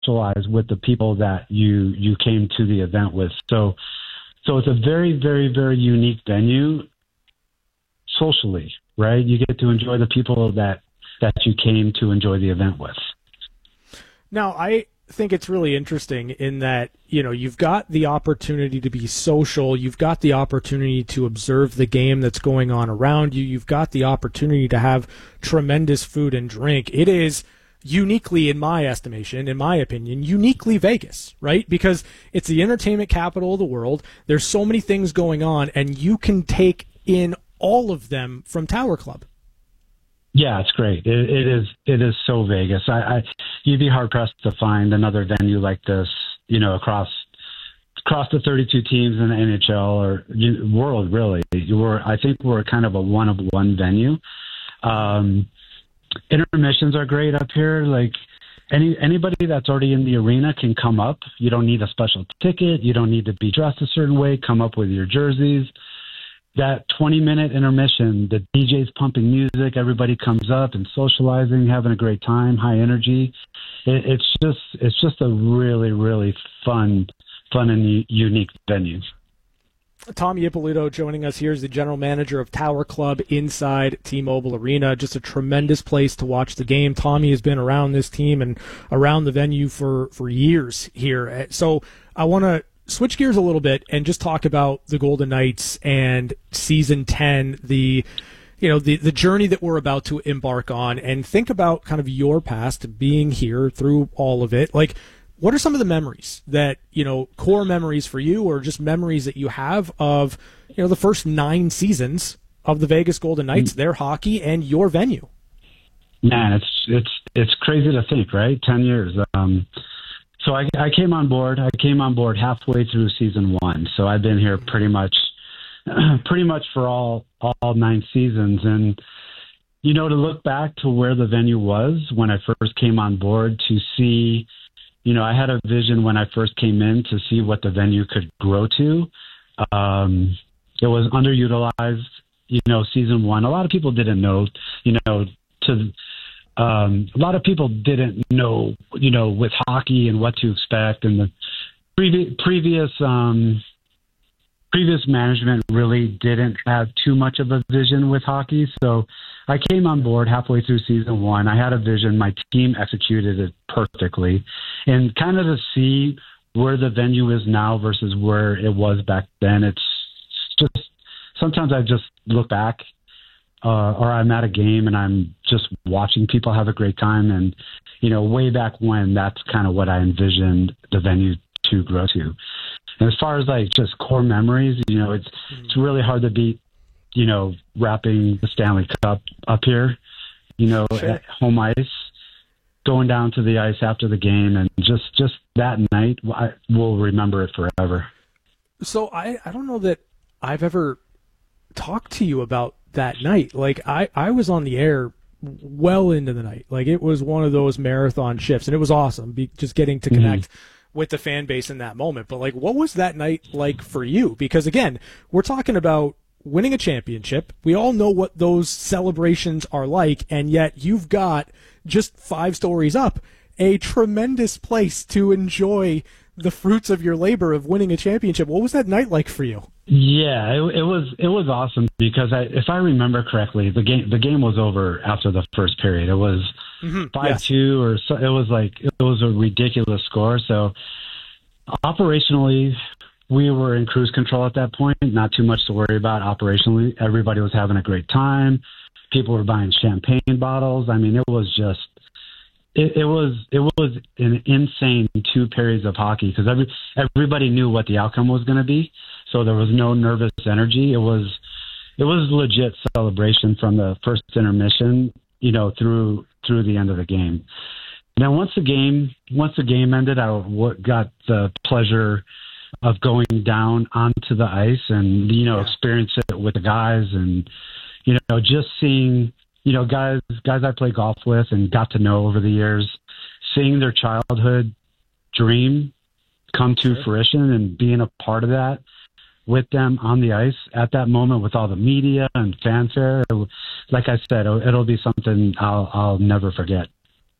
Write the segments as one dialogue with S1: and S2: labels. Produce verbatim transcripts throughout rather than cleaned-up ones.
S1: socialize with the people that you you came to the event with. So, so it's a very, very, very unique venue socially, right? You get to enjoy the people that that you came to enjoy the event with.
S2: Now, I think it's really interesting in that, you know, you've got the opportunity to be social, you've got the opportunity to observe the game that's going on around you, you've got the opportunity to have tremendous food and drink. It is uniquely, in my estimation, in my opinion, uniquely Vegas, right? Because it's the entertainment capital of the world. There's so many things going on, and you can take in all of them from Tower Club.
S1: Yeah, it's great. It, it is. It is so Vegas. I, I, you'd be hard pressed to find another venue like this, you know, across across the thirty-two teams in the N H L or world. Really, we're. I think we're kind of a one of one venue. Um, intermissions are great up here. Like any anybody that's already in the arena can come up. You don't need a special ticket. You don't need to be dressed a certain way. Come up with your jerseys. That twenty-minute intermission, the D J's pumping music, everybody comes up and socializing, having a great time, high energy. It, it's just it's just a really, really fun, fun and u- unique venue.
S2: Tom Ippolito joining us here is the general manager of Tower Club inside T-Mobile Arena. Just a tremendous place to watch the game. Tommy has been around this team and around the venue for, for years here. So I want to switch gears a little bit and just talk about the Golden Knights and season ten, the you know the the journey that we're about to embark on, and think about kind of your past being here through all of it. Like, what are some of the memories that, you know, core memories for you, or just memories that you have of, you know, the first nine seasons of the Vegas Golden Knights, their hockey, and your venue?
S1: Man, it's it's it's crazy to think, right? Ten years. Um, So I, I came on board. I came on board halfway through season one. So I've been here pretty much, pretty much for all all nine seasons. And you know, to look back to where the venue was when I first came on board, to see, you know, I had a vision when I first came in to see what the venue could grow to. Um, it was underutilized. You know, season one. A lot of people didn't know. You know, to Um, a lot of people didn't know, you know, with hockey and what to expect, and the previous previous um, previous management really didn't have too much of a vision with hockey. So I came on board halfway through season one. I had a vision. My team executed it perfectly, and kind of to see where the venue is now versus where it was back then. It's just sometimes I just look back. Uh, or I'm at a game and I'm just watching people have a great time. And, you know, way back when, that's kind of what I envisioned the venue to grow to. And as far as like just core memories, you know, it's mm-hmm. it's really hard to beat, you know, wrapping the Stanley Cup up here, you know, sure. at home ice, going down to the ice after the game, and just, just that night, I will remember it forever.
S2: So I, I don't know that I've ever talked to you about that night. Like, I, I was on the air well into the night. Like, it was one of those marathon shifts, and it was awesome be, just getting to connect mm-hmm. with the fan base in that moment. But, like, what was that night like for you? Because, again, we're talking about winning a championship. We all know what those celebrations are like, and yet you've got, just five stories up, a tremendous place to enjoy the fruits of your labor of winning a championship. What was that night like for you?
S1: Yeah, it, it was it was awesome because I, if I remember correctly, the game the game was over after the first period. It was mm-hmm. five two or so. It was like it was a ridiculous score. So operationally, we were in cruise control at that point. Not too much to worry about operationally. Everybody was having a great time. People were buying champagne bottles. I mean, it was just. It, it was it was an insane two periods of hockey because every everybody knew what the outcome was going to be, so there was no nervous energy. It was it was legit celebration from the first intermission, you know, through through the end of the game. Now, once the game once the game ended, I got the pleasure of going down onto the ice and you know yeah. experience it with the guys and you know just seeing. You know, guys, guys I play golf with and got to know over the years, seeing their childhood dream come to sure. fruition and being a part of that with them on the ice at that moment with all the media and fanfare. Like I said, it'll, it'll be something I'll, I'll never forget.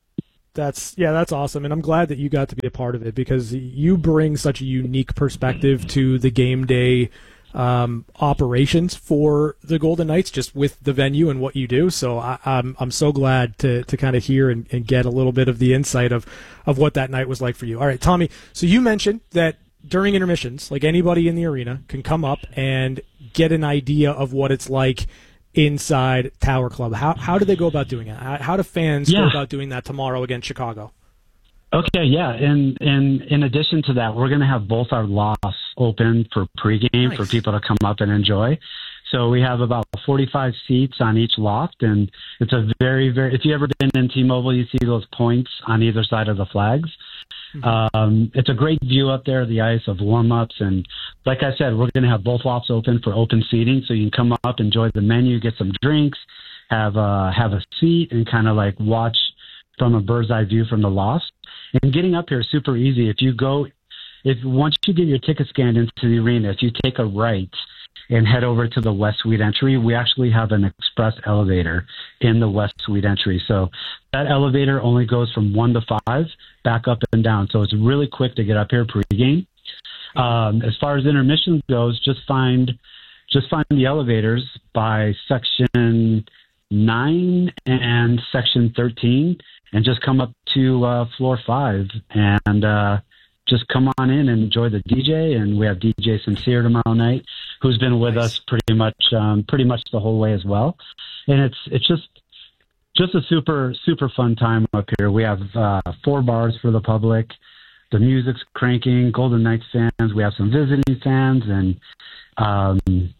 S2: That's yeah, that's awesome, and I'm glad that you got to be a part of it because you bring such a unique perspective to the game day um, operations for the Golden Knights, just with the venue and what you do. So I, I'm I'm so glad to to kind of hear and, and get a little bit of the insight of of what that night was like for you. All right, Tommy. So you mentioned that during intermissions, like anybody in the arena can come up and get an idea of what it's like inside Tower Club. How how do they go about doing it? How, how do fans
S1: yeah.
S2: go about doing that tomorrow against Chicago?
S1: Okay, yeah, and and in addition to that, we're going to have both our lofts open for pregame nice. for people to come up and enjoy. So we have about forty-five seats on each loft, and it's a very, very, if you've ever been in T-Mobile, you see those points on either side of the flags. Mm-hmm. Um, it's a great view up there of the ice of warm-ups, and like I said, we're going to have both lofts open for open seating, so you can come up, enjoy the menu, get some drinks, have uh, have a seat, and kind of like watch from a bird's eye view from the loft. And getting up here is super easy. If you go, if once you get your ticket scanned into the arena, if you take a right and head over to the West Suite entry, we actually have an express elevator in the West Suite entry. So that elevator only goes from one to five, back up and down. So it's really quick to get up here pregame. Um, as far as intermission goes, just find just find the elevators by section nine and section thirteen, and just come up to uh, floor five and uh, just come on in and enjoy the D J. And we have D J Sincere tomorrow night, who's been with nice. us pretty much um, pretty much the whole way as well. And it's it's just just a super super fun time up here. We have uh, four bars for the public. The music's cranking. Golden Knights fans. We have some visiting fans, and um,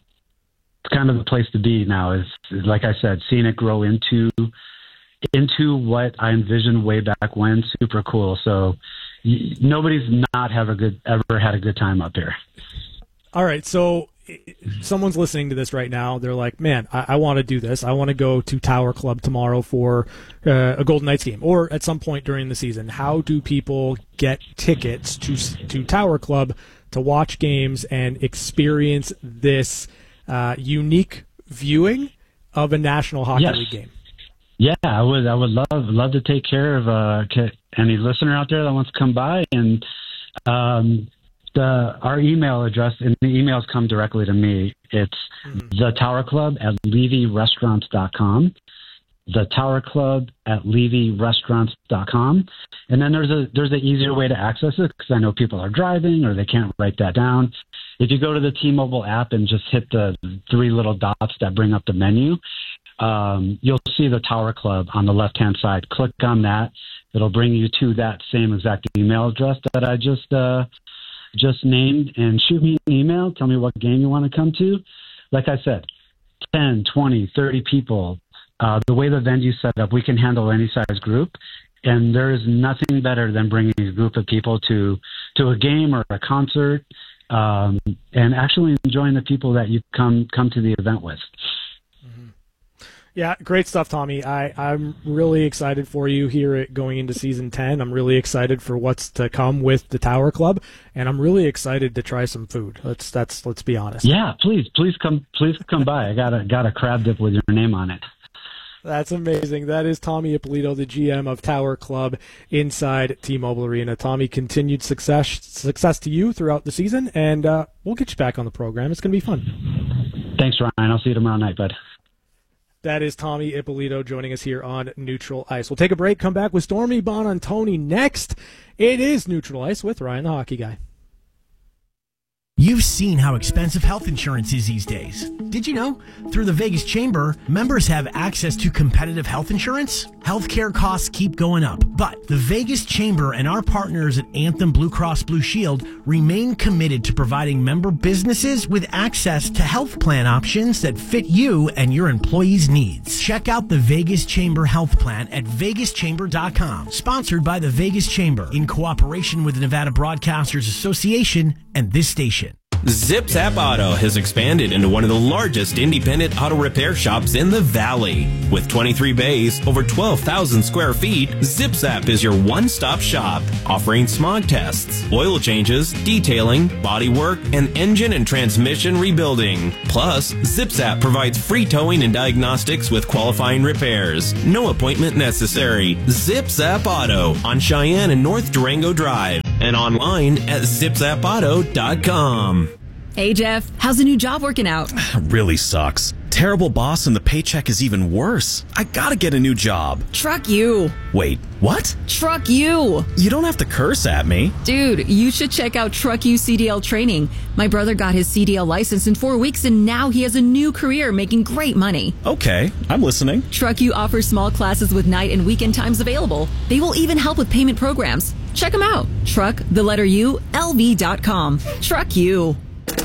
S1: it's kind of the place to be now. Is, is like I said, seeing it grow into into what I envisioned way back when. Super cool. So y- nobody's not have a good ever had a good time up here.
S2: All right, so someone's listening to this right now. They're like, man, I, I want to do this. I want to go to Tower Club tomorrow for uh, a Golden Knights game, or at some point during the season. How do people get tickets to to Tower Club to watch games and experience this uh, unique viewing of a National Hockey
S1: yes.
S2: League game?
S1: Yeah, I would. I would love love to take care of uh, any listener out there that wants to come by. And um, the our email address, and the emails come directly to me. It's mm-hmm. the Tower Club at levy restaurants dot com. The Tower Club at levy restaurants dot com. And then there's a there's an easier way to access it, because I know people are driving or they can't write that down. If you go to the T-Mobile app and just hit the three little dots that bring up the menu, Um, you'll see the Tower Club on the left-hand side. Click on that. It'll bring you to that same exact email address that I just uh, just named, and shoot me an email. Tell me what game you want to come to. Like I said, ten, twenty, thirty people. Uh, the way the venue's set up, we can handle any size group, and there is nothing better than bringing a group of people to, to a game or a concert, um, and actually enjoying the people that you come come to the event with.
S2: Yeah, great stuff, Tommy. I, I'm really excited for you here at going into season ten. I'm really excited for what's to come with the Tower Club, and I'm really excited to try some food. Let's that's let's be honest.
S1: Yeah, please, please come, please come by. I got a got a crab dip with your name on it.
S2: That's amazing. That is Tommy Ippolito, the G M of Tower Club inside T-Mobile Arena. Tommy, continued success success to you throughout the season, and uh, we'll get you back on the program. It's going to be fun.
S1: Thanks, Ryan. I'll see you tomorrow night, bud.
S2: That is Tommy Ippolito joining us here on Neutral Ice. We'll take a break, come back with Stormy Buonantony next. It is Neutral Ice with Ryan the Hockey Guy.
S3: You've seen how expensive health insurance is these days. Did you know? Through the Vegas Chamber, members have access to competitive health insurance. Healthcare costs keep going up, but the Vegas Chamber and our partners at Anthem Blue Cross Blue Shield remain committed to providing member businesses with access to health plan options that fit you and your employees' needs. Check out the Vegas Chamber Health Plan at vegas chamber dot com. Sponsored by the Vegas Chamber in cooperation with the Nevada Broadcasters Association and this station.
S4: ZipZap Auto has expanded into one of the largest independent auto repair shops in the Valley. With twenty-three bays, over twelve thousand square feet, ZipZap is your one-stop shop, offering smog tests, oil changes, detailing, body work, and engine and transmission rebuilding. Plus, ZipZap provides free towing and diagnostics with qualifying repairs. No appointment necessary. ZipZap Auto on Cheyenne and North Durango Drive and online at zip zap auto dot com.
S5: Hey, Jeff, how's the new job working out?
S6: Really sucks. Terrible boss and the paycheck is even worse. I gotta get a new job.
S5: Truck you.
S6: Wait, what?
S5: Truck you.
S6: You don't have to curse at me.
S5: Dude, you should check out Truck You C D L training. My brother got his C D L license in four weeks and now he has a new career making great money.
S6: Okay, I'm listening.
S5: Truck You offers small classes with night and weekend times available. They will even help with payment programs. Check them out. Truck, the letter U, L V dot com. Truck You.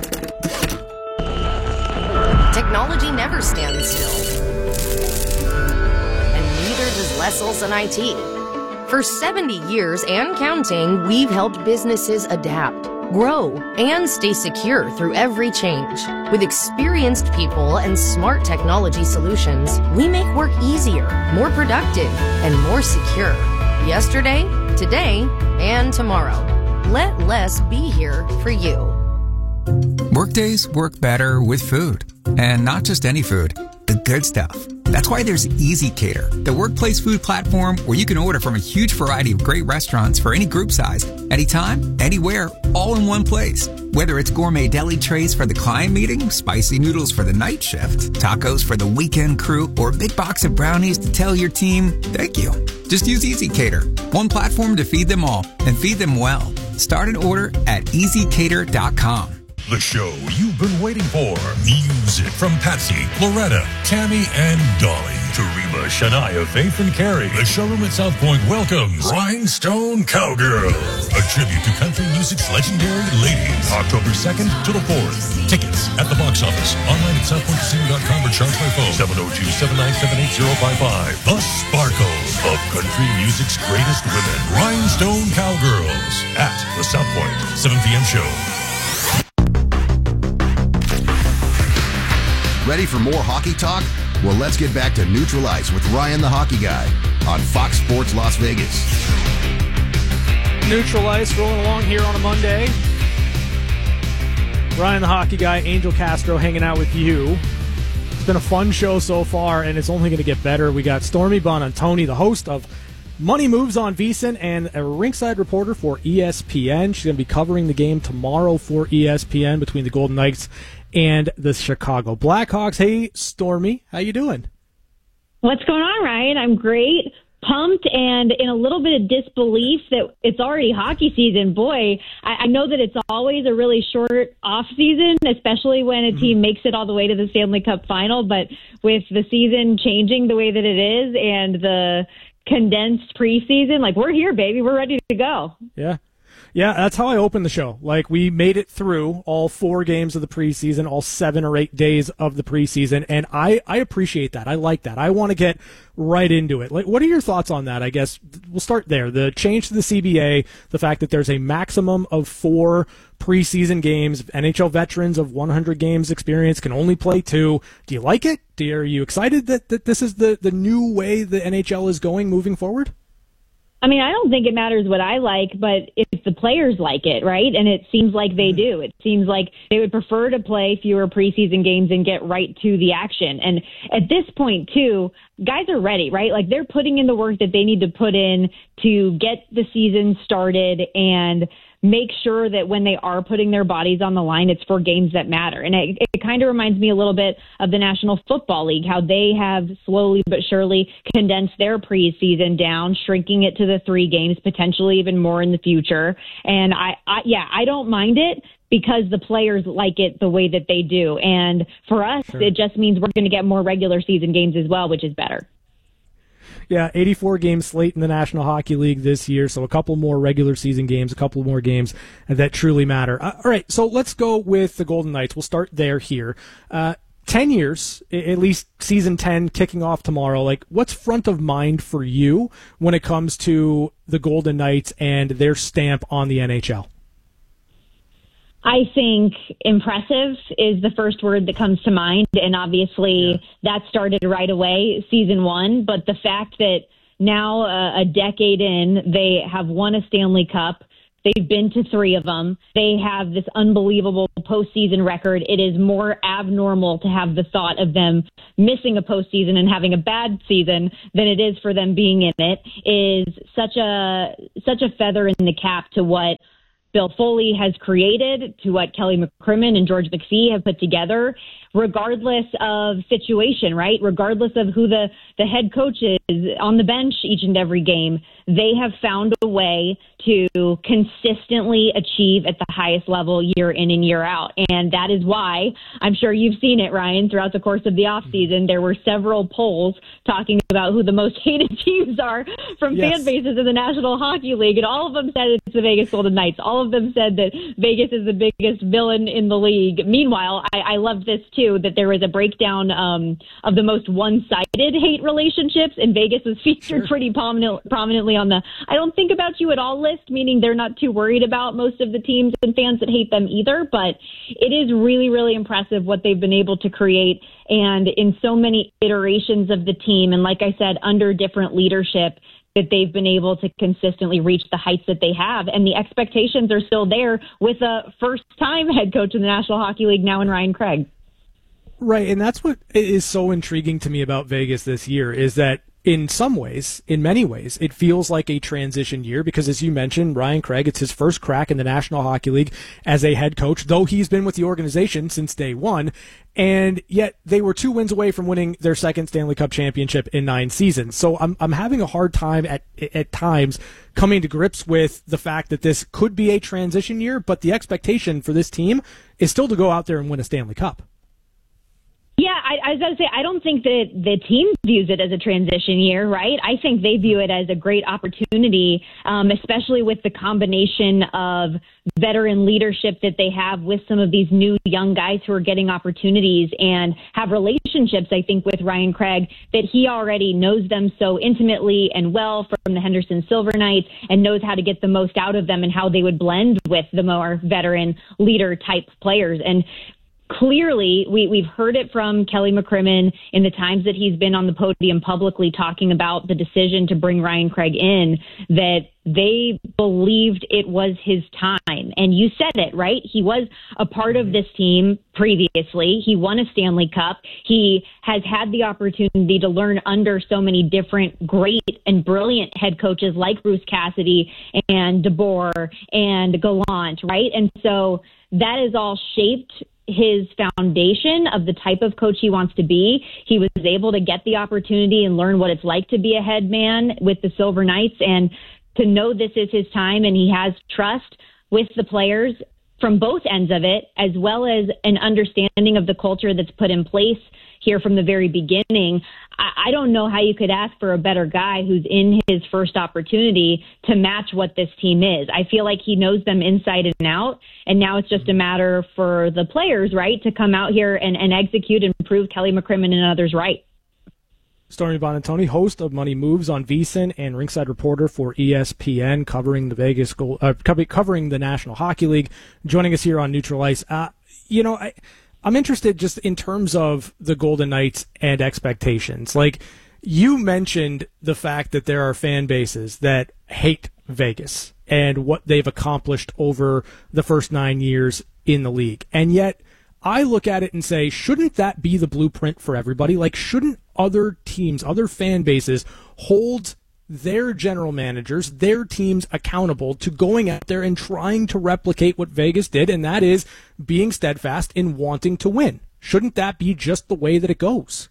S7: Technology never stands still. And neither does Les Olson I T. For seventy years and counting, we've helped businesses adapt, grow, and stay secure through every change. With experienced people and smart technology solutions, we make work easier, more productive, and more secure. Yesterday, today, and tomorrow. Let Les be here for you.
S8: Workdays work better with food. And not just any food, the good stuff. That's why there's ezCater, the workplace food platform where you can order from a huge variety of great restaurants for any group size, anytime, anywhere, all in one place. Whether it's gourmet deli trays for the client meeting, spicy noodles for the night shift, tacos for the weekend crew, or a big box of brownies to tell your team, thank you. Just use ezCater, one platform to feed them all, and feed them well. Start an order at easy cater dot com.
S9: The show you've been waiting for. Music from Patsy, Loretta, Tammy, and Dolly to Reba, Shania, Faith, and Carrie. The showroom at South Point welcomes Rhinestone Cowgirls, a tribute to country music's legendary ladies. October second to the fourth. Tickets at the box office, online at south point casino dot com or charge by phone seven oh two, seven nine seven, eight oh five five. The Sparkles of country music's greatest women. Rhinestone Cowgirls at the South Point seven p.m. show.
S10: Ready for more hockey talk? Well, let's get back to Neutral Ice with Ryan the Hockey Guy on Fox Sports Las Vegas.
S2: Neutral Ice rolling along here on a Monday. Ryan the Hockey Guy, Angel Castro hanging out with you. It's been a fun show so far, and it's only going to get better. We got Stormy Buonantony, the host of Money Moves on VSiN and a ringside reporter for E S P N. She's going to be covering the game tomorrow for E S P N between the Golden Knights and the Chicago Blackhawks. Hey, Stormy, how you doing?
S11: What's going on, Ryan? I'm great, pumped, and in a little bit of disbelief that it's already hockey season. Boy, I, I know that it's always a really short off season, especially when a team makes it all the way to the Stanley Cup final. But with the season changing the way that it is and the condensed preseason, like, we're here, baby. We're ready to go.
S2: Yeah. Yeah, that's how I opened the show. Like, we made it through all four games of the preseason, all seven or eight days of the preseason, and I, I appreciate that. I like that. I want to get right into it. Like, what are your thoughts on that? I guess we'll start there. The change to the C B A, the fact that there's a maximum of four preseason games. N H L veterans of one hundred games experience can only play two. Do you like it? Do you, are you excited that, that this is the, the new way the N H L is going moving forward?
S11: I mean, I don't think it matters what I like, but if the players like it, right? And it seems like they do. It seems like they would prefer to play fewer preseason games and get right to the action. And at this point, too, guys are ready, right? Like, they're putting in the work that they need to put in to get the season started and make sure that when they are putting their bodies on the line, it's for games that matter. And it, it kind of reminds me a little bit of the National Football League, how they have slowly but surely condensed their preseason down, shrinking it to the three games, potentially even more in the future. And I, I yeah, I don't mind it because the players like it the way that they do. And for us, sure, it just means we're going to get more regular season games as well, which is better.
S2: Yeah, eighty-four game slate in the National Hockey League this year, so a couple more regular season games, a couple more games that truly matter. Uh, all right, so let's go with the Golden Knights. We'll start there here. Uh, ten years, at least season ten kicking off tomorrow. Like, what's front of mind for you when it comes to the Golden Knights and their stamp on the N H L?
S11: I think impressive is the first word that comes to mind. And obviously yeah. that started right away, season one. But the fact that now uh, a decade in, they have won a Stanley Cup. They've been to three of them. They have this unbelievable postseason record. It is more abnormal to have the thought of them missing a postseason and having a bad season than it is for them being in it. Is such a such a feather in the cap to what Bill Foley has created, to what Kelly McCrimmon and George McPhee have put together, regardless of situation, right? Regardless of who the, the head coach is on the bench each and every game, they have found a way to consistently achieve at the highest level year in and year out. And that is why, I'm sure you've seen it, Ryan, throughout the course of the offseason, there were several polls talking about who the most hated teams are from yes. fan bases in the National Hockey League. And all of them said it's the Vegas Golden Knights. All of them said that Vegas is the biggest villain in the league. Meanwhile, I, I love this too, that there was a breakdown um, of the most one-sided hate relationships, and Vegas was featured sure. pretty prominent, prominently on the I don't think about you at all list, meaning they're not too worried about most of the teams and fans that hate them either. But it is really, really impressive what they've been able to create, and in so many iterations of the team. And like I said, under different leadership, that they've been able to consistently reach the heights that they have. And the expectations are still there with a first-time head coach in the National Hockey League now in Ryan Craig.
S2: Right, and that's what is so intriguing to me about Vegas this year, is that in some ways, in many ways, it feels like a transition year because, as you mentioned, Ryan Craig, it's his first crack in the National Hockey League as a head coach, though he's been with the organization since day one, and yet they were two wins away from winning their second Stanley Cup championship in nine seasons. So I'm I'm having a hard time at at times coming to grips with the fact that this could be a transition year, but the expectation for this team is still to go out there and win a Stanley Cup.
S11: Yeah, I, I was going to say, I don't think that the team views it as a transition year, right? I think they view it as a great opportunity, um, especially with the combination of veteran leadership that they have with some of these new young guys who are getting opportunities and have relationships, I think, with Ryan Craig, that he already knows them so intimately and well from the Henderson Silver Knights and knows how to get the most out of them and how they would blend with the more veteran leader type players. And clearly, we, we've heard it from Kelly McCrimmon in the times that he's been on the podium publicly talking about the decision to bring Ryan Craig in, that they believed it was his time. And you said it, right? He was a part of this team previously. He won a Stanley Cup. He has had the opportunity to learn under so many different great and brilliant head coaches like Bruce Cassidy and DeBoer and Gallant, right? And so that is all shaped his foundation of the type of coach he wants to be. He was able to get the opportunity and learn what it's like to be a head man with the Silver Knights, and to know this is his time, and he has trust with the players from both ends of it, as well as an understanding of the culture that's put in place here from the very beginning. I don't know how you could ask for a better guy who's in his first opportunity to match what this team is. I feel like he knows them inside and out, and now it's just a matter for the players, right, to come out here and, and execute and prove Kelly McCrimmon and others right.
S2: Stormy Buonantony, host of Money Moves on VSiN and ringside reporter for E S P N, covering the Vegas, Gold, uh, covering the National Hockey League, joining us here on Neutral Ice. Uh, you know, I. I'm interested just in terms of the Golden Knights and expectations. Like, you mentioned the fact that there are fan bases that hate Vegas and what they've accomplished over the first nine years in the league. And yet, I look at it and say, shouldn't that be the blueprint for everybody? Like, shouldn't other teams, other fan bases hold their general managers, their teams accountable to going out there and trying to replicate what Vegas did, and that is being steadfast in wanting to win? Shouldn't that be just the way that it goes?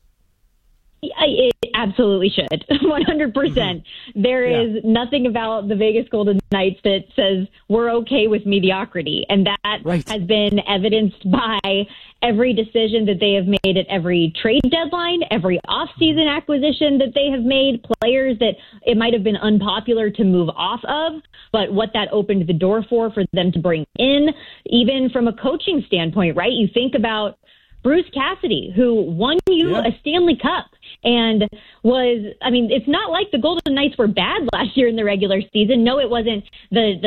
S11: It absolutely should. one hundred percent. Mm-hmm. There yeah. is nothing about the Vegas Golden Knights that says we're okay with mediocrity. And that right. has been evidenced by every decision that they have made at every trade deadline, every offseason acquisition that they have made, players that it might have been unpopular to move off of, but what that opened the door for, for them to bring in, even from a coaching standpoint, right? You think about Bruce Cassidy, who won you yeah. a Stanley Cup and was, I mean, it's not like the Golden Knights were bad last year in the regular season. No, it wasn't the, the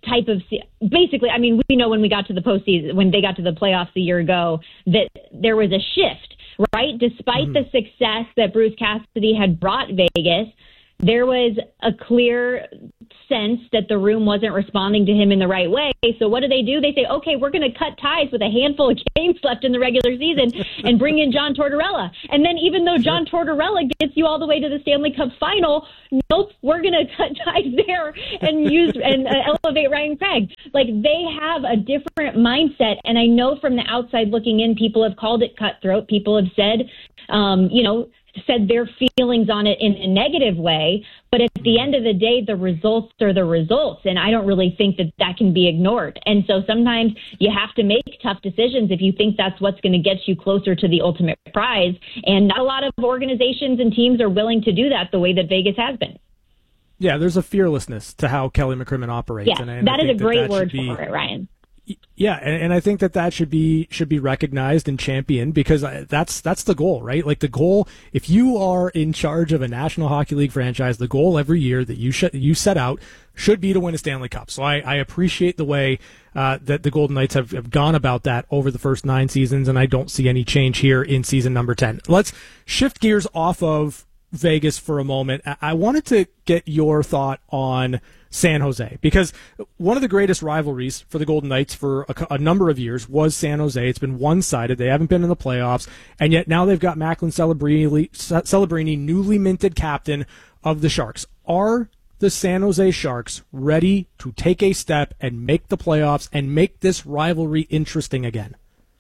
S11: type of basically, I mean, we know when we got to the postseason, when they got to the playoffs a year ago, that there was a shift, right? Despite mm-hmm. the success that Bruce Cassidy had brought Vegas, there was a clear sense that the room wasn't responding to him in the right way. So what do they do? They say, okay, we're going to cut ties with a handful of games left in the regular season and bring in John Tortorella. And then even though John Tortorella gets you all the way to the Stanley Cup final, nope, we're going to cut ties there and use and uh, elevate Ryan Craig. Like, they have a different mindset. And I know from the outside looking in, people have called it cutthroat. People have said, um, you know, said their feelings on it in a negative way, but at the end of the day, the results are the results, and I don't really think that that can be ignored. And so sometimes you have to make tough decisions if you think that's what's going to get you closer to the ultimate prize, and not a lot of organizations and teams are willing to do that the way that Vegas has been.
S2: Yeah, there's a fearlessness to how Kelly McCrimmon operates.
S11: Yeah,
S2: and, and
S11: that
S2: I
S11: is
S2: think
S11: a great
S2: that that
S11: word
S2: be...
S11: for it, Ryan.
S2: Yeah, and, and I think that that should be should be recognized and championed, because that's that's the goal, right? Like, the goal, if you are in charge of a National Hockey League franchise, the goal every year that you sh- you set out should be to win a Stanley Cup. So I, I appreciate the way uh, that the Golden Knights have, have gone about that over the first nine seasons, and I don't see any change here in season number ten. Let's shift gears off of Vegas for a moment. I wanted to get your thought on San Jose, because one of the greatest rivalries for the Golden Knights for a, a number of years was San Jose. It's been one-sided. They haven't been in the playoffs, and yet now they've got Macklin Celebrini, Celebrini newly minted captain of the Sharks. Are the San Jose Sharks ready to take a step and make the playoffs and make this rivalry interesting again?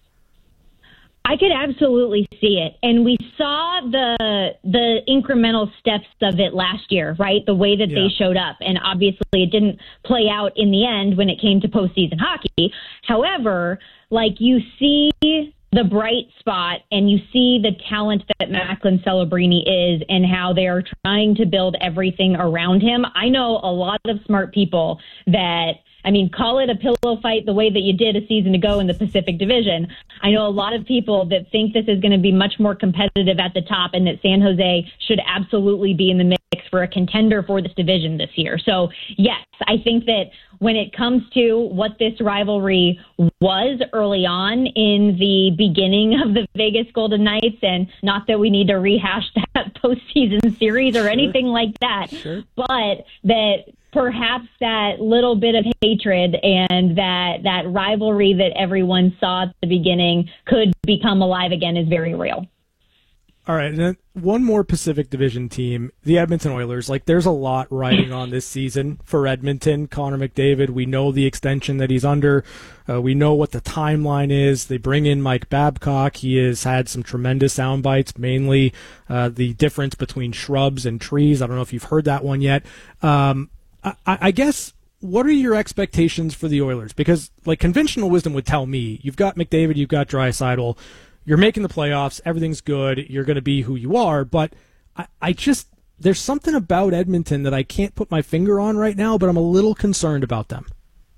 S11: I could absolutely see it. And we saw the the incremental steps of it last year, right? The way that yeah. they showed up. And obviously it didn't play out in the end when it came to postseason hockey. However, like, you see the bright spot and you see the talent that Macklin Celebrini is and how they are trying to build everything around him. I know a lot of smart people that, I mean, call it a pillow fight the way that you did a season ago in the Pacific Division. I know a lot of people that think this is going to be much more competitive at the top and that San Jose should absolutely be in the mix for a contender for this division this year. So, yes, I think that when it comes to what this rivalry was early on in the beginning of the Vegas Golden Knights, and not that we need to rehash that postseason series or sure. anything like that, sure. but that perhaps that little bit of hatred and that, that rivalry that everyone saw at the beginning could become alive again is very real.
S2: All right, and then one more Pacific Division team, the Edmonton Oilers. Like, there's a lot riding on this season for Edmonton. Connor McDavid, we know the extension that he's under. Uh, we know what the timeline is. They bring in Mike Babcock. He has had some tremendous sound bites, mainly uh, the difference between shrubs and trees. I don't know if you've heard that one yet. Um, I, I guess, what are your expectations for the Oilers? Because, like, conventional wisdom would tell me, you've got McDavid, you've got Draisaitl, you're making the playoffs, everything's good, you're going to be who you are, but I, I just, there's something about Edmonton that I can't put my finger on right now, but I'm a little concerned about them.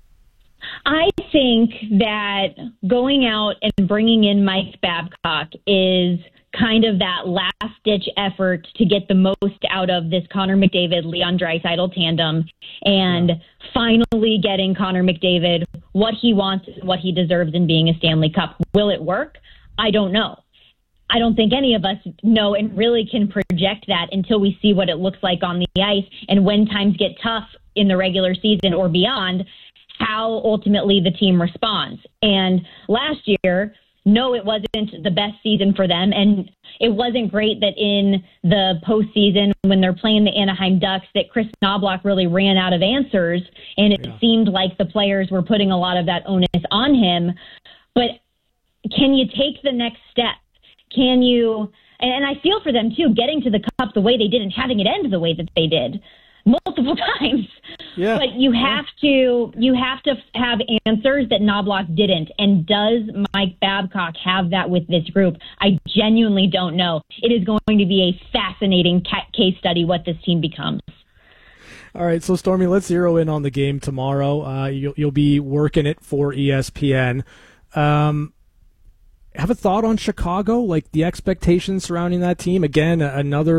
S11: I think that going out and bringing in Mike Babcock is kind of that last-ditch effort to get the most out of this Connor McDavid, Leon Draisaitl tandem, and yeah. finally getting Connor McDavid what he wants and what he deserves in being a Stanley Cup. Will it work? I don't know. I don't think any of us know and really can project that until we see what it looks like on the ice, and when times get tough in the regular season or beyond, how ultimately the team responds. And last year, no, it wasn't the best season for them, and it wasn't great that in the postseason when they're playing the Anaheim Ducks that Chris Knoblauch really ran out of answers, and it yeah. seemed like the players were putting a lot of that onus on him. But can you take the next step? Can you, and I feel for them too, getting to the Cup the way they did and having it end the way that they did multiple times. Yeah. But you have yeah. to, you have to have answers that Knoblauch didn't. And does Mike Babcock have that with this group? I genuinely don't know. It is going to be a fascinating case study what this team becomes.
S2: All right, so Stormy, let's zero in on the game tomorrow. Uh, you'll, you'll be working it for E S P N. Um, have a thought on Chicago, like the expectations surrounding that team? Again, another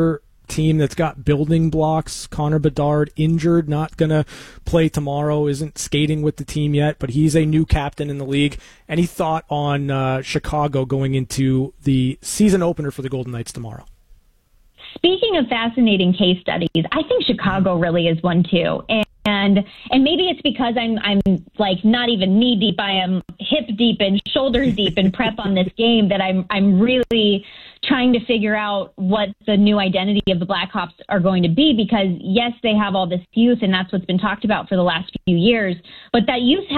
S2: team that's got building blocks. Connor Bedard injured, not going to play tomorrow, isn't skating with the team yet, but he's a new captain in the league. Any thought on uh, Chicago going into the season opener for the Golden Knights tomorrow?
S12: Speaking of fascinating case studies, I think Chicago really is one too. And and, and maybe it's because I'm I'm like not even knee deep, I am hip deep and shoulders deep in prep on this game that I'm I'm really trying to figure out what the new identity of the Blackhawks are going to be, because yes, they have all this youth and that's what's been talked about for the last few years, but that youth